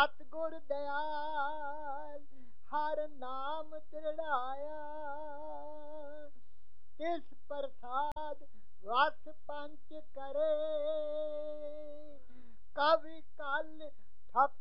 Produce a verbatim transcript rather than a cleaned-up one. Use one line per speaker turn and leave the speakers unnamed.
ਸਤਿਗੁਰ ਦਇਆਲ ਹਰ ਨਾਮ ਦ੍ਰਿੜਾਇਆ। ਤਿਸ ਪ੍ਰਸਾਦ ਵਸ ਪੰਚ ਕਰੇ ਕਵਿ ਕਲ